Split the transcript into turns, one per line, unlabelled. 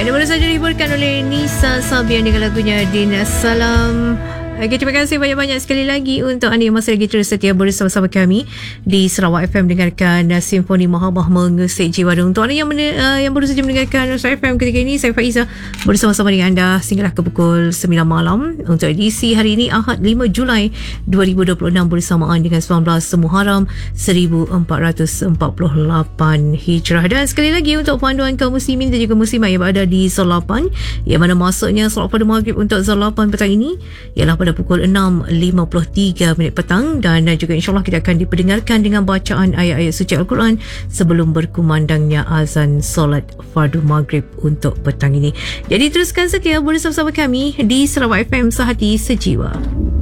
Ada baru saja dihiburkan oleh Nisa Sabian dengan lagunya Dina Salam. Okay, terima kasih banyak-banyak sekali lagi untuk anda yang masih lagi terus setia bersama-sama kami di Sarawak FM dengarkan Simfoni Mahabah Mengusik Jiwa. Untuk anda yang baru saja mendengarkan Sarawak FM ketika ini, saya Faiza bersama-sama dengan anda sehinggalah ke pukul 9 malam untuk edisi hari ini Ahad 5 Julai 2026 bersamaan dengan 19 Muharram 1448 Hijrah. Dan sekali lagi untuk panduan kaum muslimin dan juga muslimat yang berada di Zon 8, yang mana masuknya solat pada maghrib untuk Zon 8 petang ini ialah pada pukul 6.53 petang, dan juga insyaAllah kita akan diperdengarkan dengan bacaan ayat-ayat suci Al-Quran sebelum berkumandangnya azan solat fardu maghrib untuk petang ini. Jadi teruskan setia bersama-sama kami di Sarawak FM Sehati Sejiwa.